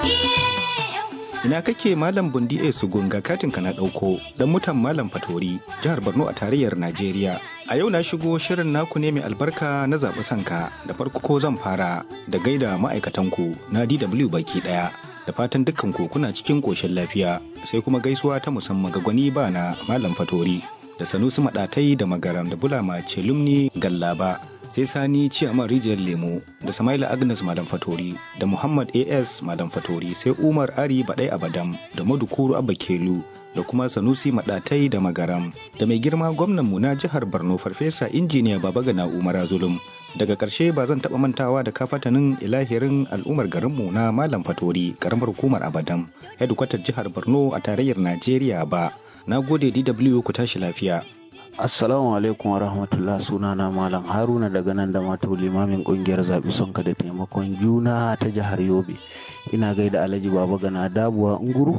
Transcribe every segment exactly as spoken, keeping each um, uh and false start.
Ina kake Malam Bundi A Sugun ga katinka na ɗauko don mutan Malam Fatori, jihar Borno a tarayyar Najeriya. A yau na shigo shirin naku ne mai albarka na zaɓi sanka. Da farko ko zan fara da gaida ma'aikatanku na D W baki ɗaya. Da fatan dukkanku kuna cikin ƙoshin lafiya. Sai kuma gaisuwa ta musamman ga gwani ba na Malam Fatori. Da Sanusi Maɗatai da Magaram da Bulama Celumni Gallaba. Sai Sani Ciyaman Rijiyar Lemo da Samaila Agnes Malam Fatori da Muhammad A S Malam Fatori, sai Umar Ari Baɗai Abadam da Madukuru Abba Kelu da kuma Sanusi Maɗatai da Magaram da mai girma gwamnanmu na jihar Borno Farfesa Injiniya Babagana Umar Zulum. Daga ƙarshe ba zan taɓa mantawa da kafatanin ilahirin al'ummar garinmu na Malam Fatori, ƙaramar hukumar Abadam, hedikwatar jihar Borno a tarayyar Najeriya ba. Na gode D W, ku tashi lafiya. Assalamu alaikum wa rahmatullah, sunana Malam Haruna daga nan da mato limamin kungiyar zaɓi sonka da taimakon juna ta jihar Yobe. Ina gaida Alhaji Baba Gana Dabuwa Nguru,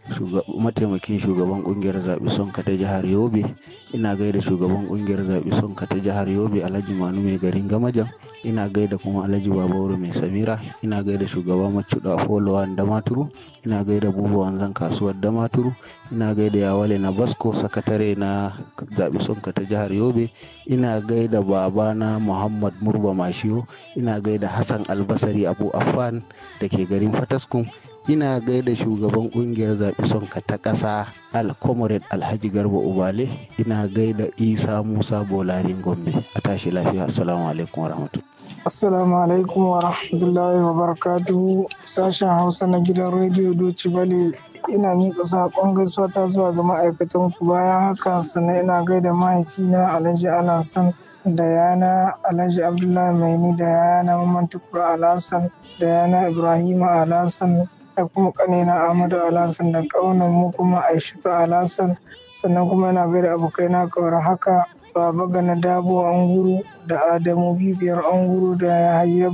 mataimakin shugaban kungiyar zaɓi sonka ta jihar Yobe. Ina gaida shugaban kungiyar zaɓi sonka ta jihar Yobe Alhaji Manu mai garin Gamajan. Ina gaida kuma Alhaji Babauru mai Samira. Ina gaida shugaban Macuda Folowan Damaturu. Ina gaida Buba Wanzan kasuwar Damaturu. Ina gaida Yawale na Basko, sakatare na zaɓi sonka ta jihar Yobe. Ina gaida babana Muhammad Murba Mashiyo. Ina gaida Hassan Albasari Abu Affan da ke garin Fataskun. Ina gaida shugaban kungiyar zaɓi sonka ta ƙasa Al-Comrade Alhaji Garba Ubale. Ina gaida Isa Musa Bolarin Gombe. A tashi lafiya. Assalamu alaikum wa rahmatullahi. Assalamu alaikum wa rahmatullahi wa barakatuhu. Sashen Hausa na gidan rediyo Doci Bale, ina miƙa saƙon gaisuwa ta zuwa ga ma'aikatan ku. Bayan haka sannan ina gaida mahaifina Alhaji Alhassan da yana Alhaji Abdullahi Maini da yana Mamman Tukur Alhassan da yana Ibrahima Alhassan da kuma ƙanina Ahmadu Alhassan da ƙaunar mu kuma Aishatu Alhassan. Sannan kuma ina gaida abokaina kawar haka Baba Gana Dabo Anguru da Adamu Bibiyar Anguru da Yahaya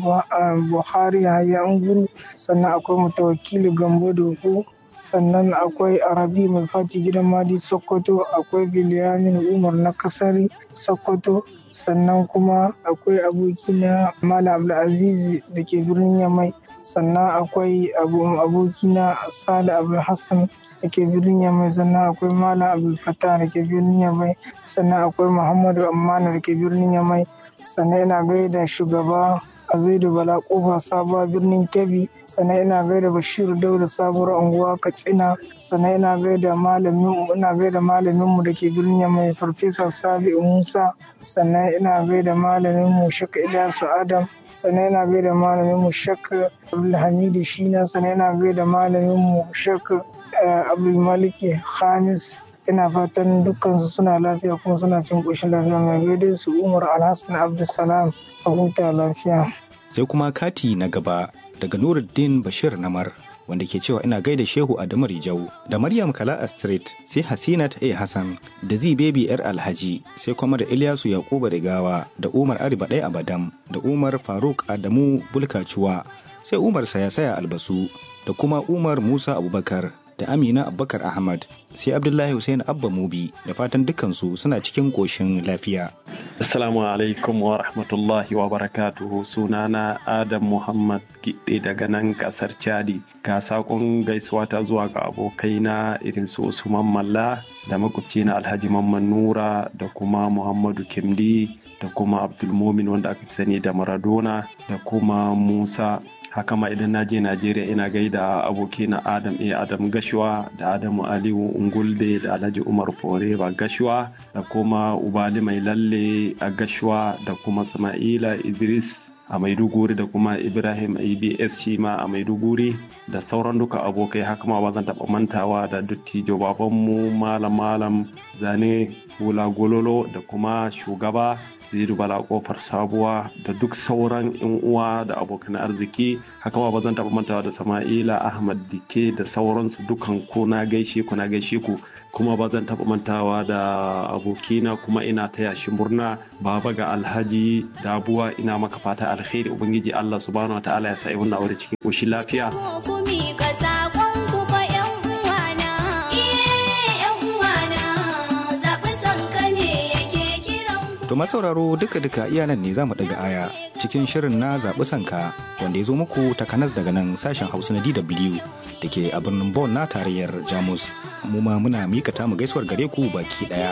Buhari Yahaya Anguru. Sannan akwai Mutawakkili Gambo Dogo. Sannan akwai Arabi Mai Fati Gidan Madi Sokoto. Akwai Biliyamin Umar na Kasari Sokoto. Sannan kuma akwai abokina Malam Abdulaziz da ke birnin Yamai. Sannan akwai abokina Sale Abdul Hassan da ke birnin Yamai. Sannan akwai Malam Abdul Fattah da ke birnin Yamai. Sannan akwai Muhammadu Ammana da ke birnin Yamai. Sannan ina gaida shugaba Azaidu Bala Kofa Sabuwa birnin Kebbi. Sannan ina gaida Bashiru Dauda sabuwar unguwa Katsina. Sannan ina gaida malamin ina gaida malamin mu da ke birnin Yamai Farfesa Sabi'u Musa. Sannan ina gaida malamin mu Shaka Ilyasu Adam. Sannan ina gaida malamin mu Shaka Abdulhamidu Shina. Sannan ina gaida malamin mu Shaka Abdulmaliki Khamis. Ina fatan dukkansu suna lafiya kuma suna cin ƙoshin lafiya. Mai gaida su Umar Alhassan Abdulsalam, a huta lafiya. Sai kuma kati na gaba daga Nuruddin Bashir Namar, wanda ke cewa ina gaida Shehu Adamu Rijau da Maryam Kala'a Street, sai Hasinat A Hassan da Zi Baby Yar Alhaji, sai kuma da Ilyasu Yakubu Rigawa da Umar Ari Baɗai Abadam da Umar Faruk Adamu Bulkacuwa, sai Umar Sayasaya Albasu da kuma Umar Musa Abubakar da Amina Abubakar Ahmad, sai Abdullahi Hussein Abba Mubi, da fatan dukansu suna cikin ƙoshin lafiya. Assalamu alaikum wa rahmatullahi wa barakatuhu. Sunana Adam Muhammad Gidde daga nan ƙasar Chadi. Ga saƙon gaisuwa ta zuwa ga abokaina irin su Usman Malla da makwabcina Alhaji Mamman Nura da kuma Muhammadu Kimdi da kuma Abdulmumin wanda aka fi sani da Maradona da kuma Musa. Haka ma idan na je Najeriya ina gaida abokina Adam A. Adam Gashuwa da Adamu Aliyu Ungulde da Alhaji Umar Foreba Gashuwa da kuma Ubali Mai Lalle a Gashuwa da kuma Sama'ila Idris a Maiduguri da kuma Ibrahim A B S shi ma a Maiduguri da sauran duka abokai. Haka ma ba zan taɓa mantawa da dattijo babanmu Malam Malam Zane Hula Gololo da kuma shugaba Zaidu Bala Kofar Sabuwa da duk sauran yan uwa da abokan arziki. Haka ma ba zan taɓa mantawa da Sama'ila Ahmad Dike da sauransu dukan ko na gaishe ku na gaishe ku. Kuma ba zan taɓa mantawa da abokina kuma ina taya shi murna baba ga Alhaji Dabuwa, ina maka fata alkhairi. Ubangiji Allah subhanahu wa ta'ala ya sa wannan aure cikin koshin lafiya. To masauraro duka-duka iya nan ne za mu ɗaga aya cikin shirin na zaɓi sanka wanda ya zo muku takanas daga nan sashen Hausa na D W da ke a birnin Bonn na tarayyar Jamus. Mu ma muna mika tamu gaisuwar gare ku baki ɗaya.